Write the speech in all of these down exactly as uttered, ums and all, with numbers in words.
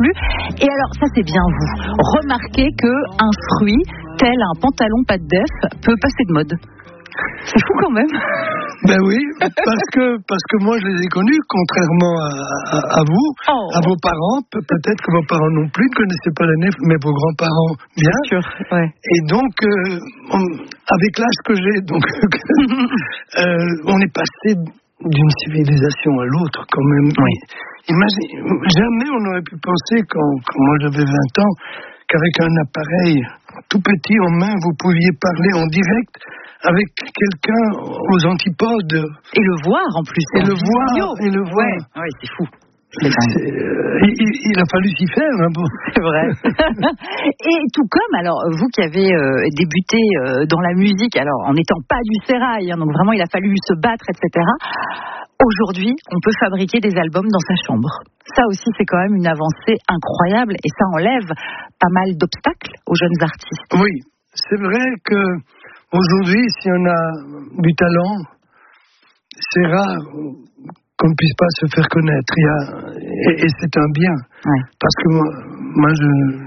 plus. Et alors, ça c'est bien vous. Remarquez qu'un fruit, tel un pantalon pas de def, peut passer de mode. C'est fou quand même. Ben oui, parce que, parce que moi je les ai connus, contrairement à, à, à vous, oh. à vos parents. Pe- peut-être que vos parents non plus ne connaissaient pas la nef, mais vos grands-parents bien. Bien sûr, ouais. Et donc, euh, on, avec l'âge que j'ai, donc, euh, on est passé d'une civilisation à l'autre quand même. Oui. Imagine, jamais on n'aurait pu penser, quand, quand moi j'avais vingt ans, qu'avec un appareil tout petit en main, vous pouviez parler en direct avec quelqu'un aux antipodes. Et le voir en plus. Et le voir. Et le voir. Ouais, ouais, c'est fou. C'est c'est, euh, il, il a fallu s'y faire. Hein, bon. C'est vrai. Et tout comme, alors, vous qui avez euh, débuté euh, dans la musique, alors en n'étant pas du sérail, hein, donc vraiment il a fallu se battre, et cetera. Aujourd'hui, on peut fabriquer des albums dans sa chambre. Ça aussi, c'est quand même une avancée incroyable et ça enlève pas mal d'obstacles aux jeunes artistes. Oui, c'est vrai que aujourd'hui, si on a du talent, c'est rare qu'on ne puisse pas se faire connaître. Il y a, et, et c'est un bien. Ouais. Parce que moi, moi je,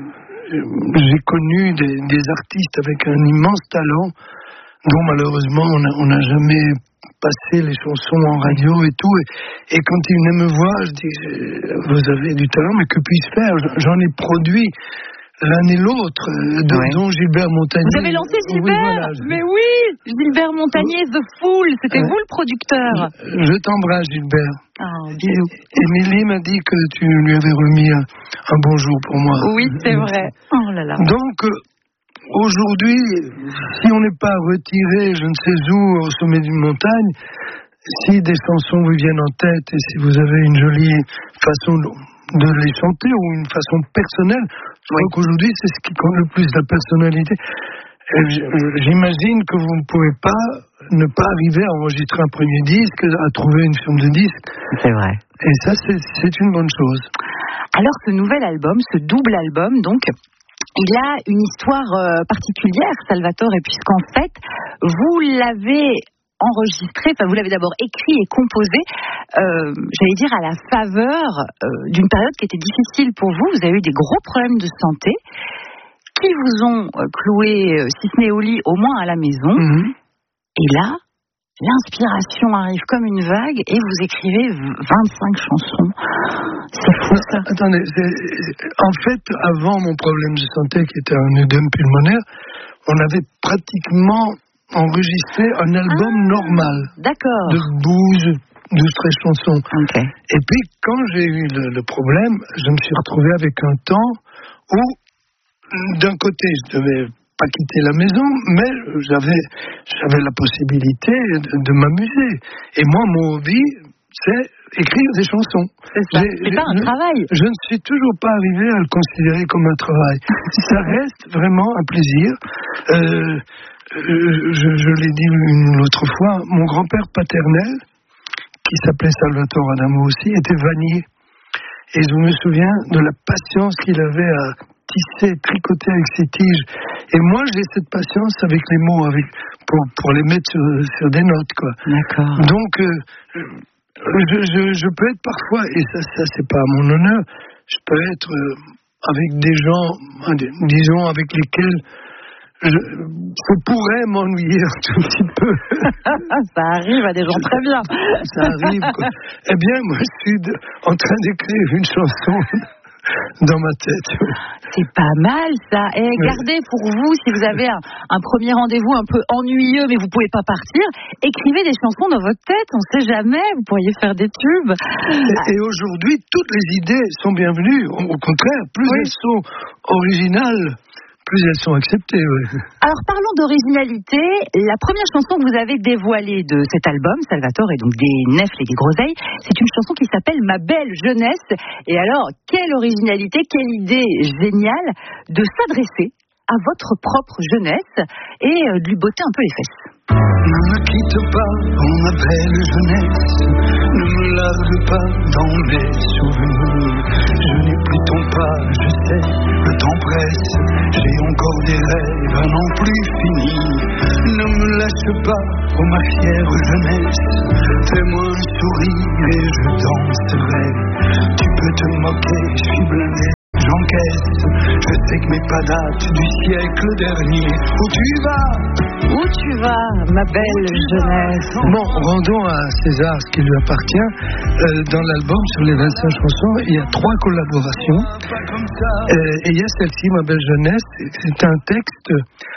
j'ai connu des, des artistes avec un immense talent, dont malheureusement on n'a jamais passé les chansons en radio et tout. Et, et quand ils venaient me voir, je dis, vous avez du talent, mais que puis-je faire ? J'en ai produit l'un et l'autre, de, ouais. dont Gilbert Montagnier. Vous avez lancé Gilbert ? Oui, voilà. Mais oui, Gilbert Montagnier, The Fool, c'était ouais. vous le producteur. Je, je t'embrasse, Gilbert. Oh, bisous. Émilie m'a dit que tu lui avais remis un, un bonjour pour moi. Oui, c'est vrai. Oh là là. Donc, aujourd'hui, si on n'est pas retiré, je ne sais où, au sommet d'une montagne, si des chansons vous viennent en tête et si vous avez une jolie façon de les chanter ou une façon personnelle, je crois qu'aujourd'hui, c'est ce qui compte le plus, la personnalité. Et j'imagine que vous ne pouvez pas ne pas arriver à enregistrer un premier disque, à trouver une firme de disques. C'est vrai. Et ça, c'est, c'est une bonne chose. Alors, ce nouvel album, ce double album, donc, il a une histoire euh, particulière, Salvatore, puisqu'en fait, vous l'avez enregistré, enfin vous l'avez d'abord écrit et composé, euh, j'allais dire à la faveur euh, d'une période qui était difficile pour vous. Vous avez eu des gros problèmes de santé qui vous ont euh, cloué, euh, si ce n'est au lit, au moins à la maison. Mm-hmm. Et là, l'inspiration arrive comme une vague et vous écrivez vingt-cinq chansons. C'est fou ça. Attendez, c'est, en fait, avant mon problème de santé qui était un œdème pulmonaire, on avait pratiquement enregistrer un album ah, normal. D'accord. De douze, douze, treize chansons. Okay. Et puis, quand j'ai eu le, le problème, je me suis retrouvé avec un temps où, d'un côté, je devais pas quitter la maison, mais j'avais, j'avais la possibilité de, de m'amuser. Et moi, mon hobby, c'est écrire des chansons. C'est ça. C'est pas un je, travail. Je ne suis toujours pas arrivé à le considérer comme un travail. Ça reste vraiment un plaisir. Euh, Je, je l'ai dit une autre fois, mon grand-père paternel, qui s'appelait Salvatore Adamo aussi, était vannier. Et je me souviens de la patience qu'il avait à tisser, tricoter avec ses tiges. Et moi, j'ai cette patience avec les mots, avec, pour, pour les mettre sur, sur des notes, quoi. D'accord. Donc, euh, je, je, je peux être parfois, et ça, ça c'est pas à mon honneur, je peux être euh, avec des gens, disons, avec lesquels Je, je pourrais m'ennuyer un tout petit peu. Ça arrive à des gens très bien. Ça arrive, quoi. Eh bien, moi, je suis de, en train d'écrire une chanson dans ma tête. C'est pas mal, ça. Et oui. Gardez pour vous, si vous avez un, un premier rendez-vous un peu ennuyeux, mais vous pouvez pas partir, écrivez des chansons dans votre tête. On sait jamais, vous pourriez faire des tubes. Et, et aujourd'hui, toutes les idées sont bienvenues. Au contraire, plus oui. elles sont originales, plus elles sont acceptées, oui. Alors, parlons d'originalité. La première chanson que vous avez dévoilée de cet album, Salvatore, et donc des Nefles et des Groseilles, c'est une chanson qui s'appelle Ma belle jeunesse. Et alors, quelle originalité, quelle idée géniale de s'adresser à votre propre jeunesse et de lui botter un peu les fesses. Ne me quitte pas, oh ma belle jeunesse, ne me largue pas dans mes souvenirs. Je n'ai plus ton pas, je sais, le temps presse, j'ai encore des rêves à n'en plus finir. Ne me lâche pas, oh ma fière jeunesse, fais-moi un sourire et je danserai. Tu peux te moquer, je suis blindé. laisse. Je sais que mes pas datent du siècle dernier. Où tu vas? Où tu vas, ma belle jeunesse? Bon, rendons à César ce qui lui appartient. Euh, dans l'album, sur les vingt-cinq chansons, il y a trois collaborations. Euh, et il y a celle-ci, Ma belle jeunesse. C'est un texte,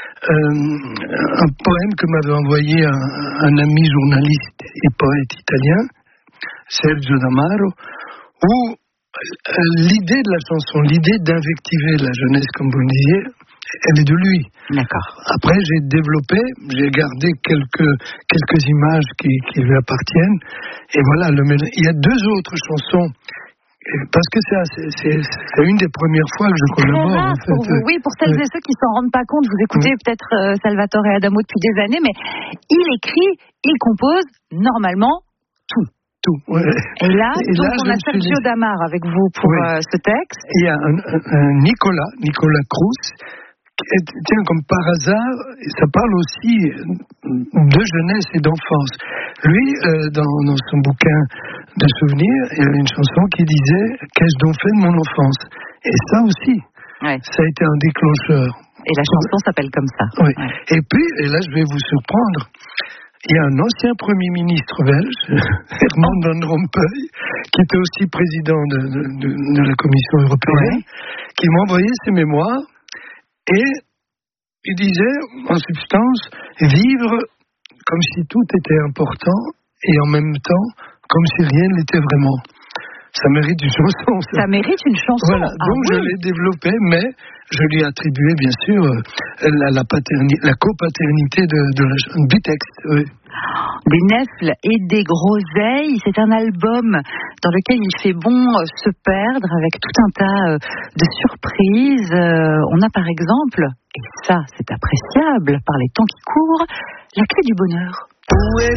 euh, un poème que m'avait envoyé un, un ami journaliste et poète italien, Sergio D'Amaro, où euh, l'idée de la chanson, l'idée d'invectiver la jeunesse, comme vous le disiez, elle est de lui. D'accord. Après, j'ai développé, j'ai gardé quelques, quelques images qui, qui lui appartiennent. Et voilà, le, il y a deux autres chansons. Parce que c'est, c'est, c'est une des premières fois que je collabore. Très rare en fait. pour vous. Oui, pour celles oui. et ceux qui ne s'en rendent pas compte, vous écoutez oui. peut-être euh, Salvatore Adamo depuis des années, mais il écrit, il compose normalement tout. Tout, ouais. Et là, et donc là, on a Sergio suis... D'Amaro avec vous pour oui. euh, ce texte. Il y a un, un, un Nicolas, Nicolas Cruz, qui, tiens, comme par hasard, ça parle aussi de jeunesse et d'enfance. Lui, euh, dans, dans son bouquin de souvenirs, il y avait une chanson qui disait « Qu'ai-je donc fait de mon enfance ?» Et ça aussi, ouais. ça a été un déclencheur. Et la chanson ouais. s'appelle comme ça. Oui. Ouais. Et puis, et là je vais vous surprendre, il y a un ancien Premier ministre belge, Herman Van Rompuy, qui était aussi président de, de, de, de la Commission européenne, ouais. qui m'a envoyé ses mémoires, et il disait, en substance, vivre comme si tout était important, et en même temps, comme si rien n'était vraiment. Ça mérite une chanson. Ça, ça mérite une chanson. Voilà, ah, donc oui. je l'ai développé, mais je lui ai attribué, bien sûr, la, la, paterni- la copaternité de, de la, du texte. Oui. Des nèfles et des groseilles, c'est un album dans lequel il fait bon se perdre avec tout un tas de surprises. On a par exemple, et ça c'est appréciable par les temps qui courent, la clé du bonheur. Où est